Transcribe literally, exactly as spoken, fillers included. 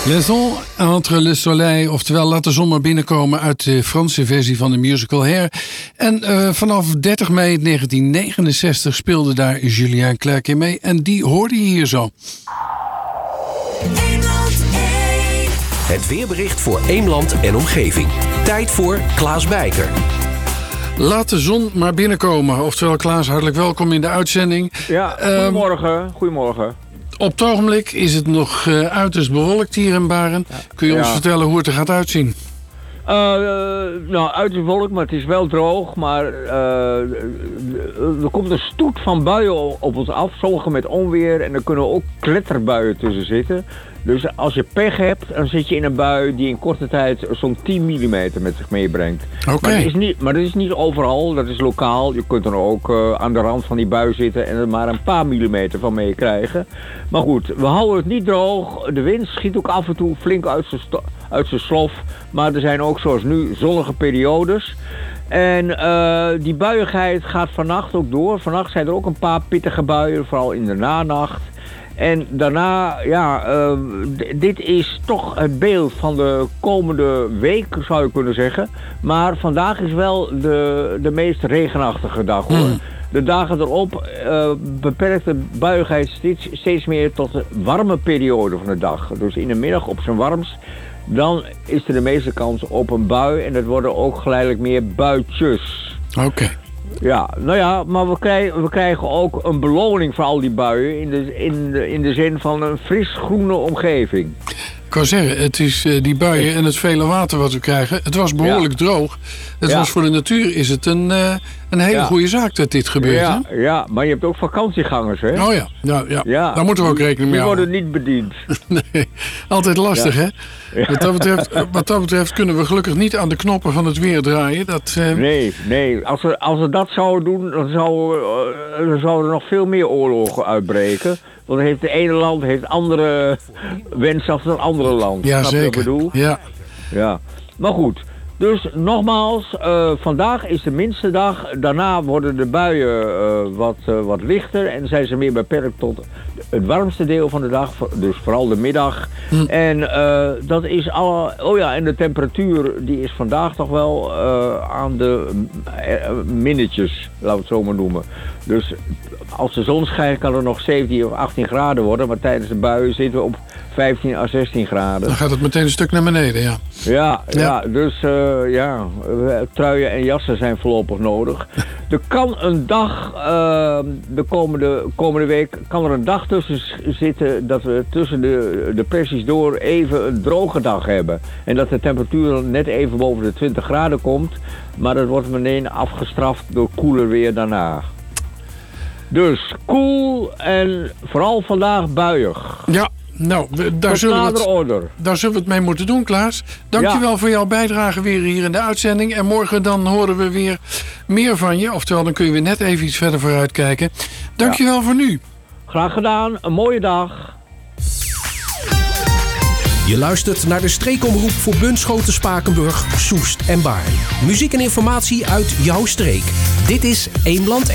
Laissons entre le soleil, oftewel laat de zon maar binnenkomen uit de Franse versie van de musical Hair. En uh, vanaf dertig mei negentien negenenzestig speelde daar Julien Clerc in mee. En die hoorde je hier zo. Het weerbericht voor Eemland en omgeving. Tijd voor Klaas Bijker. Laat de zon maar binnenkomen. Oftewel, Klaas, hartelijk welkom in de uitzending. Ja, goedemorgen. Um, goedemorgen. Op het ogenblik is het nog uh, uiterst bewolkt hier in Baren. Ja. Kun je ons ja. vertellen hoe het er gaat uitzien? Uh, uh, nou, uiterst bewolkt, maar het is wel droog. Maar uh, er komt een stoet van buien op ons af. Sommige met onweer. En er kunnen ook kletterbuien tussen zitten. Dus als je pech hebt, dan zit je in een bui die in korte tijd zo'n tien millimeter met zich meebrengt. Okay. Maar, dat is niet, maar dat is niet overal, dat is lokaal. Je kunt er ook uh, aan de rand van die bui zitten en er maar een paar millimeter van meekrijgen. Maar goed, we houden het niet droog. De wind schiet ook af en toe flink uit zijn, sto- uit zijn slof. Maar er zijn ook, zoals nu, zonnige periodes. En uh, die buiigheid gaat vannacht ook door. Vannacht zijn er ook een paar pittige buien, vooral in de nanacht. En daarna, ja, uh, d- dit is toch het beeld van de komende week, zou je kunnen zeggen. Maar vandaag is wel de, de meest regenachtige dag, hoor. Mm. De dagen erop uh, beperkt de buiigheid steeds, steeds meer tot de warme periode van de dag. Dus in de middag op zijn warmst, dan is er de meeste kans op een bui. En dat worden ook geleidelijk meer buitjes. Oké. Okay. Ja, nou ja, maar we krijgen, we krijgen ook een beloning voor al die buien in de, in de, in de zin van een fris groene omgeving. Ik kan zeggen, het is uh, die buien en het vele water wat we krijgen. Het was behoorlijk ja. droog. Het ja. was voor de natuur is het een, uh, een hele ja. goede zaak dat dit gebeurt. Ja, hè? ja, maar je hebt ook vakantiegangers, hè? Oh ja, ja, ja. ja. Daar moeten we ook rekening mee houden. Die worden niet bediend. Nee, altijd lastig, ja. hè? Ja. Wat, dat betreft, wat dat betreft kunnen we gelukkig niet aan de knoppen van het weer draaien. Dat, uh... Nee, nee. Als we, als we dat zouden doen, dan zouden uh, dan zou er nog veel meer oorlogen uitbreken. Want heeft de ene land heeft andere wensen dan het andere land. Ja, Snap zeker. Wat ik bedoel? Ja. Ja. Maar goed. Dus nogmaals, uh, vandaag is de minste dag. Daarna worden de buien uh, wat, uh, wat lichter. En zijn ze meer beperkt tot het warmste deel van de dag. Dus vooral de middag. Hm. En uh, dat is alle... Oh ja, en de temperatuur die is vandaag toch wel uh, aan de uh, minnetjes. Laten we het zo maar noemen. Dus als de zon schijnt kan er nog zeventien of achttien graden worden. Maar tijdens de buien zitten we op vijftien à zestien graden. Dan gaat het meteen een stuk naar beneden, ja. Ja, ja. ja dus uh, ja, truien en jassen zijn voorlopig nodig. Er kan een dag, uh, de komende, komende week, kan er een dag tussen zitten dat we tussen de depressies door even een droge dag hebben. En dat de temperatuur net even boven de twintig graden komt. Maar dat wordt meteen afgestraft door koeler weer daarna. Dus koel en vooral vandaag buiig. Ja. Nou, daar zullen, we het, daar zullen we het mee moeten doen, Klaas. Dankjewel ja. voor jouw bijdrage weer hier in de uitzending. En morgen dan horen we weer meer van je. Oftewel, dan kun je weer net even iets verder vooruit kijken. Dankjewel ja. voor nu. Graag gedaan. Een mooie dag. Je luistert naar de streekomroep voor Bunschoten, Spakenburg, Soest en Baarn. Muziek en informatie uit jouw streek. Dit is Eemland